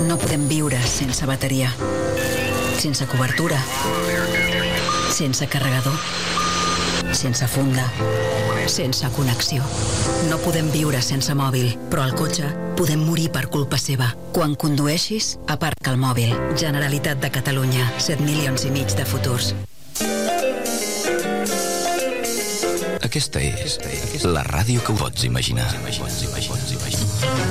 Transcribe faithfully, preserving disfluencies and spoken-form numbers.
No podem viure sense bateria, sense cobertura, sense carregador, sense funda, sense connexió. No podem viure sense mòbil, però al cotxe podem morir per culpa seva. Quan condueixis, aparca el mòbil. Generalitat de Catalunya, set milions i mig de futurs. Aquesta és la ràdio que ho pots imaginar.